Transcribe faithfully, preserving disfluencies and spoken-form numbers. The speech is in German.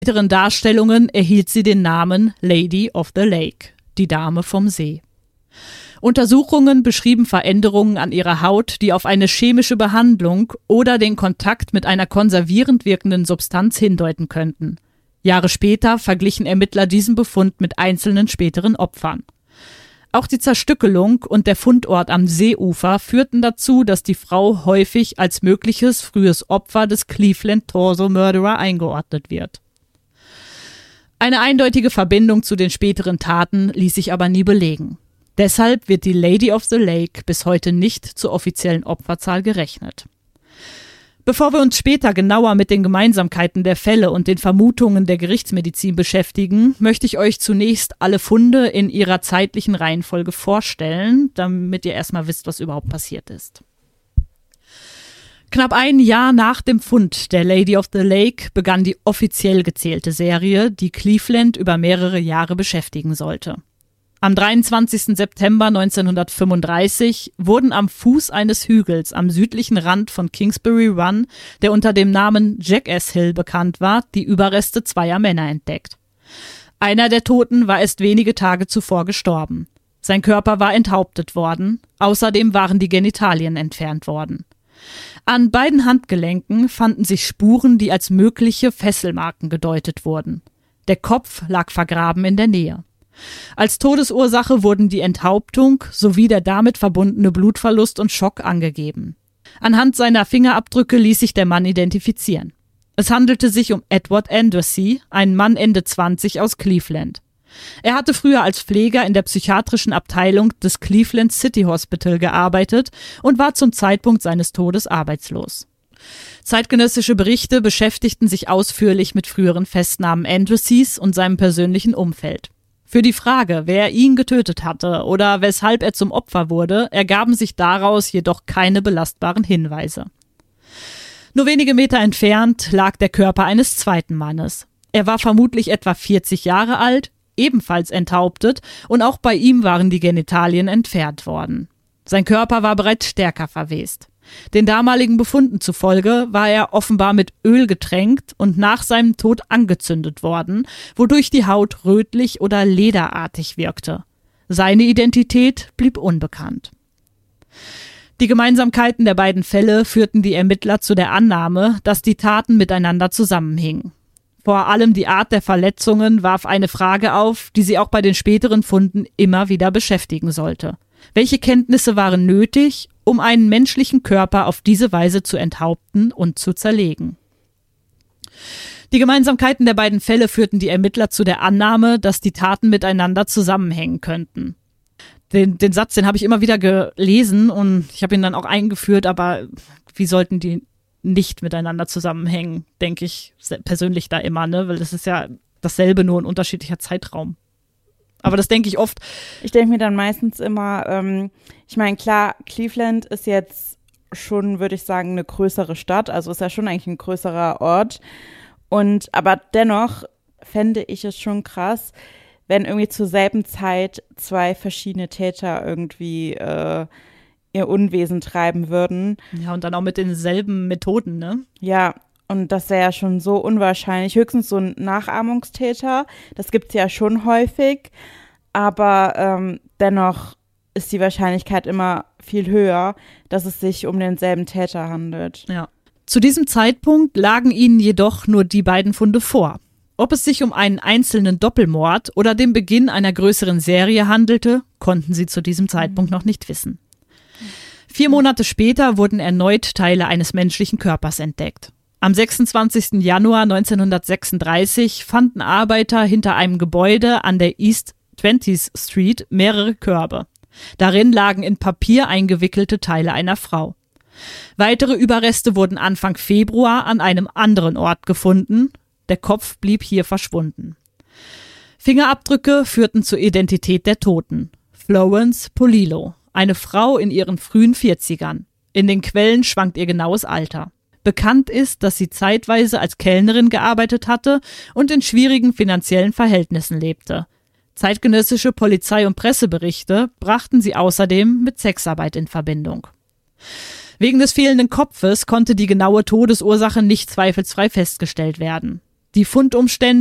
In späteren Darstellungen erhielt sie den Namen Lady of the Lake, die Dame vom See. Untersuchungen beschrieben Veränderungen an ihrer Haut, die auf eine chemische Behandlung oder den Kontakt mit einer konservierend wirkenden Substanz hindeuten könnten. Jahre später verglichen Ermittler diesen Befund mit einzelnen späteren Opfern. Auch die Zerstückelung und der Fundort am Seeufer führten dazu, dass die Frau häufig als mögliches frühes Opfer des Cleveland Torso Murderer eingeordnet wird. Eine eindeutige Verbindung zu den späteren Taten ließ sich aber nie belegen. Deshalb wird die Lady of the Lake bis heute nicht zur offiziellen Opferzahl gerechnet. Bevor wir uns später genauer mit den Gemeinsamkeiten der Fälle und den Vermutungen der Gerichtsmedizin beschäftigen, möchte ich euch zunächst alle Funde in ihrer zeitlichen Reihenfolge vorstellen, damit ihr erstmal wisst, was überhaupt passiert ist. Knapp ein Jahr nach dem Fund der Lady of the Lake begann die offiziell gezählte Serie, die Cleveland über mehrere Jahre beschäftigen sollte. Am dreiundzwanzigsten September neunzehnhundertfünfunddreißig wurden am Fuß eines Hügels am südlichen Rand von Kingsbury Run, der unter dem Namen Jackass Hill bekannt war, die Überreste zweier Männer entdeckt. Einer der Toten war erst wenige Tage zuvor gestorben. Sein Körper war enthauptet worden, außerdem waren die Genitalien entfernt worden. An beiden Handgelenken fanden sich Spuren, die als mögliche Fesselmarken gedeutet wurden. Der Kopf lag vergraben in der Nähe. Als Todesursache wurden die Enthauptung sowie der damit verbundene Blutverlust und Schock angegeben. Anhand seiner Fingerabdrücke ließ sich der Mann identifizieren. Es handelte sich um Edward Andrassy, einen Mann Ende zwanzig aus Cleveland. Er hatte früher als Pfleger in der psychiatrischen Abteilung des Cleveland City Hospital gearbeitet und war zum Zeitpunkt seines Todes arbeitslos. Zeitgenössische Berichte beschäftigten sich ausführlich mit früheren Festnahmen Andrassys und seinem persönlichen Umfeld. Für die Frage, wer ihn getötet hatte oder weshalb er zum Opfer wurde, ergaben sich daraus jedoch keine belastbaren Hinweise. Nur wenige Meter entfernt lag der Körper eines zweiten Mannes. Er war vermutlich etwa vierzig Jahre alt, ebenfalls enthauptet, und auch bei ihm waren die Genitalien entfernt worden. Sein Körper war bereits stärker verwest. Den damaligen Befunden zufolge war er offenbar mit Öl getränkt und nach seinem Tod angezündet worden, wodurch die Haut rötlich oder lederartig wirkte. Seine Identität blieb unbekannt. Die Gemeinsamkeiten der beiden Fälle führten die Ermittler zu der Annahme, dass die Taten miteinander zusammenhingen. Vor allem die Art der Verletzungen warf eine Frage auf, die sie auch bei den späteren Funden immer wieder beschäftigen sollte. Welche Kenntnisse waren nötig, um einen menschlichen Körper auf diese Weise zu enthaupten und zu zerlegen? Die Gemeinsamkeiten der beiden Fälle führten die Ermittler zu der Annahme, dass die Taten miteinander zusammenhängen könnten. Den, den Satz, den habe ich immer wieder gelesen und ich habe ihn dann auch eingeführt, aber wie sollten die nicht miteinander zusammenhängen, denke ich persönlich da immer, ne? Weil das ist ja dasselbe, nur ein unterschiedlicher Zeitraum. Aber das denke ich oft. Ich denke mir dann meistens immer, ähm, ich meine, klar, Cleveland ist jetzt schon, würde ich sagen, eine größere Stadt, also ist ja schon eigentlich ein größerer Ort. Und aber dennoch fände ich es schon krass, wenn irgendwie zur selben Zeit zwei verschiedene Täter irgendwie äh, ihr Unwesen treiben würden. Ja, und dann auch mit denselben Methoden, ne? Ja, und das wäre ja schon so unwahrscheinlich. Höchstens so ein Nachahmungstäter, das gibt es ja schon häufig, aber ähm, dennoch ist die Wahrscheinlichkeit immer viel höher, dass es sich um denselben Täter handelt. Ja. Zu diesem Zeitpunkt lagen ihnen jedoch nur die beiden Funde vor. Ob es sich um einen einzelnen Doppelmord oder den Beginn einer größeren Serie handelte, konnten sie zu diesem Zeitpunkt noch nicht wissen. Vier Monate später wurden erneut Teile eines menschlichen Körpers entdeckt. Am sechsundzwanzigsten Januar neunzehnhundertsechsunddreißig fanden Arbeiter hinter einem Gebäude an der East twentieth Street mehrere Körbe. Darin lagen in Papier eingewickelte Teile einer Frau. Weitere Überreste wurden Anfang Februar an einem anderen Ort gefunden. Der Kopf blieb hier verschwunden. Fingerabdrücke führten zur Identität der Toten. Florence Polillo, eine Frau in ihren frühen vierzigern. In den Quellen schwankt ihr genaues Alter. Bekannt ist, dass sie zeitweise als Kellnerin gearbeitet hatte und in schwierigen finanziellen Verhältnissen lebte. Zeitgenössische Polizei- und Presseberichte brachten sie außerdem mit Sexarbeit in Verbindung. Wegen des fehlenden Kopfes konnte die genaue Todesursache nicht zweifelsfrei festgestellt werden. Die Fundumstände